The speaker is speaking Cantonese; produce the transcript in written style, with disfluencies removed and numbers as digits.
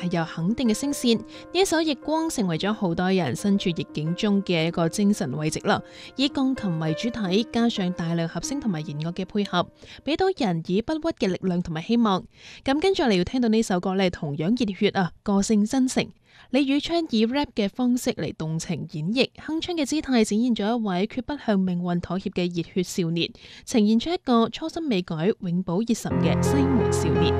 係有肯定嘅聲線。呢一首《逆光》成為咗好多人身處逆境中嘅一個精神慰藉啦。以鋼琴為主體，加上大量合聲同埋弦樂嘅配合，俾到人以不屈嘅力量同埋希望。咁跟住嚟要聽到呢首歌咧，同樣熱血啊，個性真誠。李宇春以 rap 嘅方式嚟動情演繹，鏗鏘嘅姿態展現咗一位決不向命運妥協嘅熱血少年，呈現出一個初心未改、永葆熱忱嘅西門少年。